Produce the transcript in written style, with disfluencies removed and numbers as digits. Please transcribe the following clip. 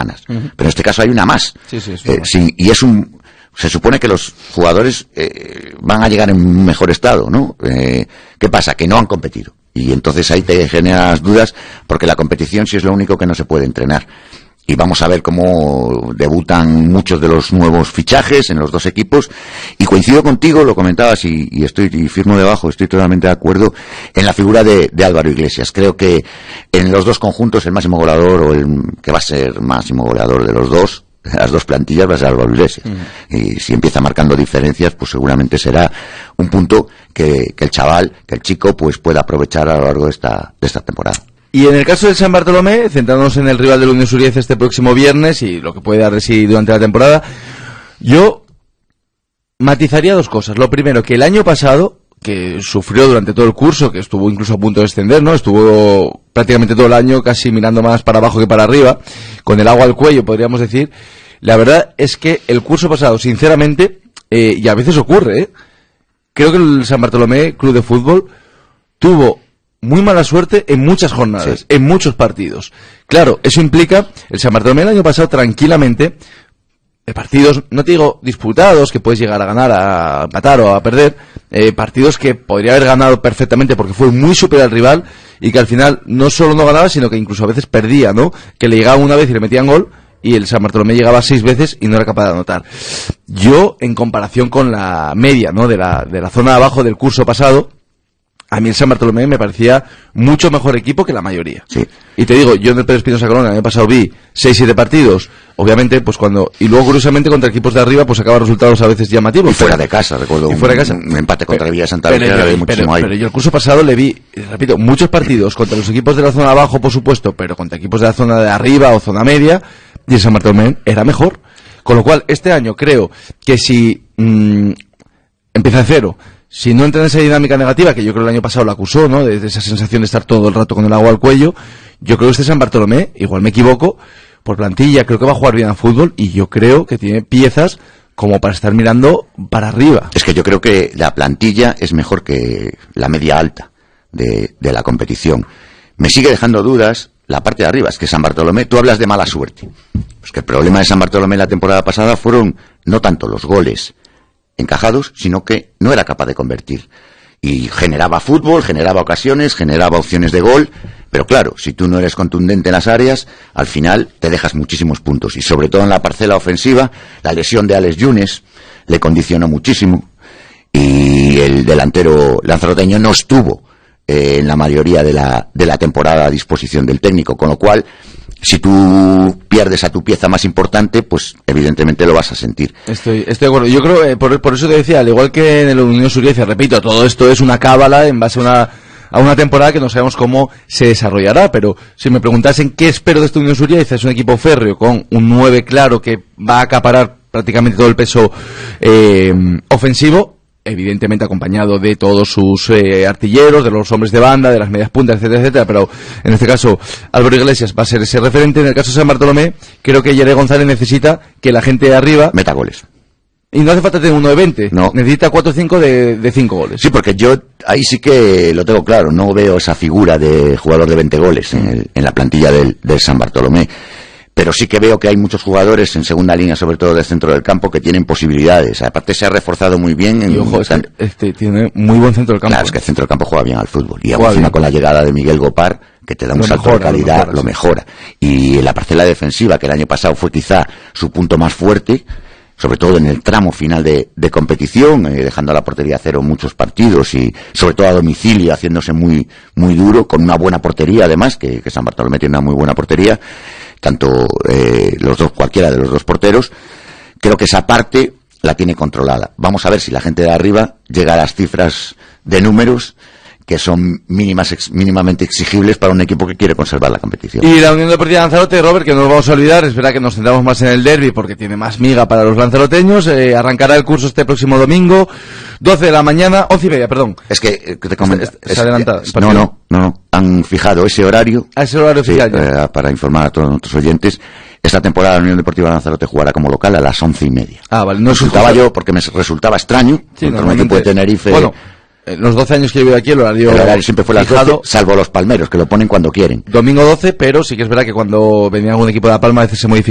semanas. Pero en este caso hay una más. Sí, sí, y se supone que los jugadores van a llegar en mejor estado, ¿no? ¿Qué pasa? Que no han competido. Y entonces ahí te generas dudas, porque la competición sí es lo único que no se puede entrenar. Y vamos a ver cómo debutan muchos de los nuevos fichajes en los dos equipos. Y coincido contigo, lo comentabas y estoy firmo debajo, estoy totalmente de acuerdo en la figura de Álvaro Iglesias. Creo que en los dos conjuntos el máximo goleador, o el que va a ser máximo goleador de los dos, las dos plantillas, va a ser Álvaro Iglesias. Y si empieza marcando diferencias, pues seguramente será un punto que el chaval, que el chico, pues pueda aprovechar a lo largo de esta temporada. Y en el caso del San Bartolomé, centrándonos en el rival del Unión Suriez este próximo viernes y lo que puede dar de sí durante la temporada, yo matizaría dos cosas. Lo primero, que el año pasado, que sufrió durante todo el curso, que estuvo incluso a punto de descender, ¿no? Estuvo prácticamente todo el año casi mirando más para abajo que para arriba, con el agua al cuello, podríamos decir. La verdad es que el curso pasado, sinceramente, y a veces ocurre, creo que el San Bartolomé Club de Fútbol tuvo muy mala suerte en muchas jornadas, sí, en muchos partidos. Claro, eso implica, el San Bartolomé el año pasado tranquilamente, partidos, no te digo disputados, que puedes llegar a ganar, a empatar o a perder, partidos que podría haber ganado perfectamente porque fue muy superior al rival y que al final no solo no ganaba, sino que incluso a veces perdía, ¿no? Que le llegaba una vez y le metían gol, y el San Bartolomé llegaba 6 veces y no era capaz de anotar. Yo, en comparación con la media, ¿no? de la zona de abajo del curso pasado, a mí el San Bartolomé me parecía mucho mejor equipo que la mayoría. Sí. Y te digo, yo en el Pedro Espinosa Corona el año pasado vi 6-7 partidos, obviamente, pues y luego curiosamente contra equipos de arriba, pues acaba resultados a veces llamativos. Y fuera de casa, recuerdo. Y fuera de casa. Un empate contra Villa Santa María, pero yo el curso pasado le vi, repito, muchos partidos contra los equipos de la zona de abajo, por supuesto, pero contra equipos de la zona de arriba o zona media, y el San Bartolomé era mejor. Con lo cual, este año creo que si empieza de cero, si no entra en esa dinámica negativa, que yo creo que el año pasado la acusó, ¿no? De esa sensación de estar todo el rato con el agua al cuello, yo creo que este San Bartolomé, igual me equivoco, por plantilla, creo que va a jugar bien al fútbol y yo creo que tiene piezas como para estar mirando para arriba. Es que yo creo que la plantilla es mejor que la media alta de la competición. Me sigue dejando dudas la parte de arriba, es que San Bartolomé, tú hablas de mala suerte. Pues que el problema de San Bartolomé la temporada pasada fueron no tanto los goles encajados, sino que no era capaz de convertir. Y generaba fútbol, generaba ocasiones, generaba opciones de gol, pero claro, si tú no eres contundente en las áreas, al final te dejas muchísimos puntos. Y sobre todo en la parcela ofensiva, la lesión de Alex Yunes le condicionó muchísimo. Y el delantero lanzaroteño no estuvo en la mayoría de la temporada a disposición del técnico, con lo cual, si tú pierdes a tu pieza más importante, pues evidentemente lo vas a sentir. Estoy de acuerdo. Yo creo, por eso te decía, al igual que en el Unión Suriez, repito, todo esto es una cábala en base a una temporada que no sabemos cómo se desarrollará, pero si me preguntasen qué espero de este Unión Suriez, es un equipo férreo con un 9 claro que va a acaparar prácticamente todo el peso ofensivo, evidentemente acompañado de todos sus artilleros, de los hombres de banda, de las medias puntas, etcétera, etcétera, pero en este caso Álvaro Iglesias va a ser ese referente. En el caso de San Bartolomé, creo que Yere González necesita que la gente de arriba meta goles. Y no hace falta tener uno de 20, no. Necesita 4 o 5 de 5 goles. Sí, porque yo ahí sí que lo tengo claro, no veo esa figura de jugador de 20 goles en la plantilla del San Bartolomé. Pero sí que veo que hay muchos jugadores en segunda línea, sobre todo del centro del campo, que tienen posibilidades. Aparte se ha reforzado muy bien. Y ojo, tiene muy buen centro del campo. Claro, es que el centro del campo juega bien al fútbol. Y encima con la llegada de Miguel Gopar, que te da un salto de calidad, lo mejora. Y en la parcela defensiva, que el año pasado fue quizá su punto más fuerte, sobre todo en el tramo final de competición, dejando a la portería cero muchos partidos y sobre todo a domicilio, haciéndose muy, muy duro, con una buena portería además, que San Bartolomé tiene una muy buena portería, tanto cualquiera de los dos porteros. Creo que esa parte la tiene controlada. Vamos a ver si la gente de arriba llega a las cifras de números que son mínimamente exigibles para un equipo que quiere conservar la competición. Y la Unión Deportiva Lanzarote, Robert, que no nos vamos a olvidar, es verdad que nos centramos más en el derbi porque tiene más miga para los lanzaroteños, arrancará el curso este próximo domingo, 12 de la mañana, 11:30, perdón. Es que te comento. Es adelantada. No, han fijado ese horario. Ese horario oficial ya. Para informar a todos nuestros oyentes. Esta temporada la Unión Deportiva Lanzarote jugará como local a las 11:30. Vale. No resultaba yo, porque me resultaba extraño, contra un equipo de Tenerife. Bueno, los 12 años que he vivido aquí, el horario siempre fue las 12, salvo los palmeros, que lo ponen cuando quieren. Domingo 12, pero sí que es verdad que cuando venía algún equipo de La Palma a veces se modifica.